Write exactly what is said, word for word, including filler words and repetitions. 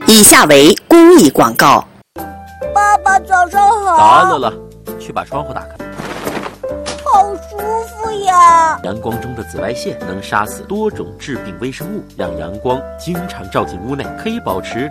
以下为公益广告。 爸爸早上好。 打了了，去把窗户打开。 好舒服呀！ 阳光中的紫外线能杀死多种致病微生物，让阳光经常照进屋内，可以保持